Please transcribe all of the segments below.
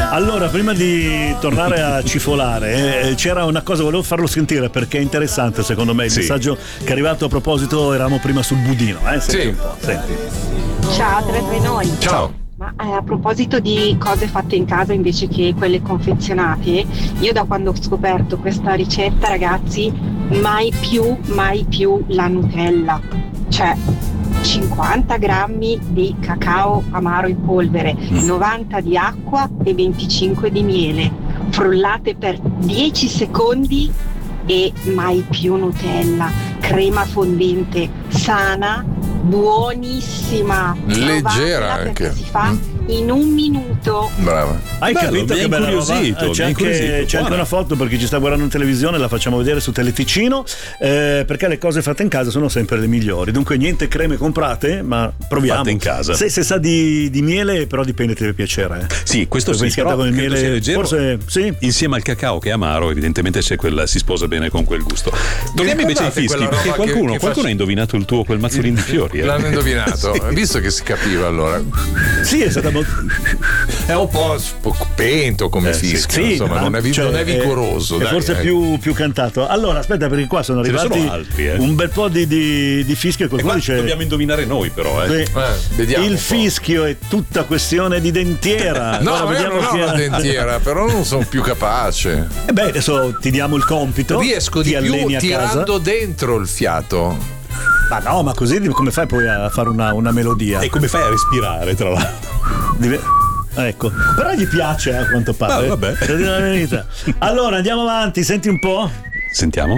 Allora, prima di tornare a cifolare, c'era una cosa, volevo farlo sentire perché è interessante secondo me il messaggio che è arrivato a proposito, eravamo prima sul budino, senti un po', senti. Ciao, tre noi. Ciao. Ma a proposito di cose fatte in casa invece che quelle confezionate, io da quando ho scoperto questa ricetta, ragazzi, mai più la Nutella. Cioè, 50 grammi di cacao amaro in polvere, 90 di acqua e 25 di miele, frullate per 10 secondi e mai più Nutella. Crema fondente, sana, buonissima, leggera anche, si fa in un minuto. Brava. Hai capito che bella roba? C'è anche una foto per chi ci sta guardando in televisione, la facciamo vedere su Teleticino, perché le cose fatte in casa sono sempre le migliori. Dunque niente creme comprate, ma proviamo. Fatte in casa. Se sa di miele, però dipende, ti deve piacere. Sì, questo sì, però con il miele leggero, forse sì. Insieme al cacao che è amaro, evidentemente c'è si sposa bene con quel gusto. Torniamo invece ai fischi, perché qualcuno ha indovinato il tuo, quel mazzolino di fiori. L'hanno indovinato, visto che si capiva allora. Sì, è stata molto. È un po' pento come fischio, sì, insomma, non è vigoroso. È forse più cantato. Allora, aspetta, perché qua sono arrivati altri, un bel po' di fischio e qualcuno dice. Dobbiamo indovinare noi, però. Vediamo il fischio è tutta questione di dentiera. No, vediamo non ho la dentiera, però non sono più capace. E beh, adesso ti diamo il compito. Riesco di più tirando dentro il fiato. Ma no, ma così come fai poi a fare una melodia? E come fai a respirare, tra l'altro? Ecco, però gli piace a quanto pare. Vabbè. La verità. Allora andiamo avanti, senti un po'. Sentiamo.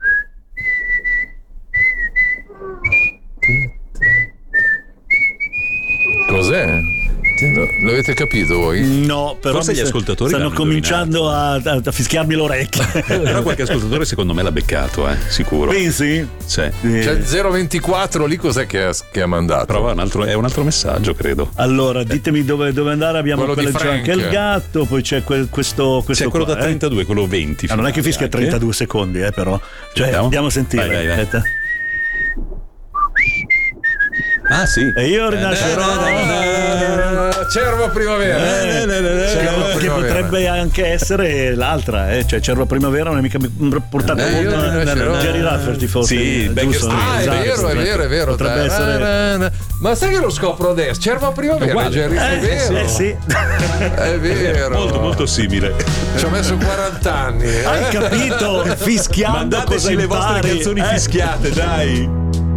Cos'è? L'avete capito voi? No, però forse gli ascoltatori stanno cominciando a fischiarmi le orecchie. Però qualche ascoltatore secondo me l'ha beccato, sicuro. Pensi? Sì. C'è il 024 lì, cos'è che ha mandato? Prova è un altro messaggio, credo. Allora, ditemi dove andare. Abbiamo quello c'è anche il gatto, poi c'è questo c'è quello qua, da 32, quello 20. Non è che fischia 32 secondi, però. Cioè, andiamo a sentire. Vai. Ah sì. E io rinascerò. Cervo primavera. Che potrebbe anche essere l'altra, cioè Cervo primavera non è mica portata con Jerry Rafferty, forse. Sì, giusto. È vero. Potrebbe essere. Ma sai che lo scopro adesso? Cervo primavera, Jerry, è vero. Sì. È vero. Molto molto simile. Ci ho messo 40 anni. Hai capito? Fischiando. Mandateci le vostre canzoni fischiate, dai.